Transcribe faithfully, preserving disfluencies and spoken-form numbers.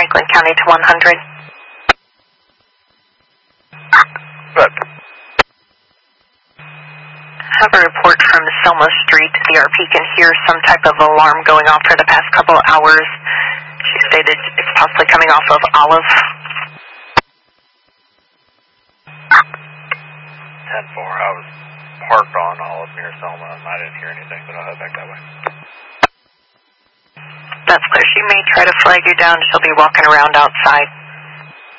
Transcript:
Franklin County to one hundred. Good. Have a report from Selma Street. The R P can hear some type of alarm going off for the past couple of hours. She stated it's possibly coming off of Olive. ten four, I was parked on Olive near Selma and I didn't hear anything, but I'll head back that way. That's clear. She may try to flag you down. She'll be walking around outside.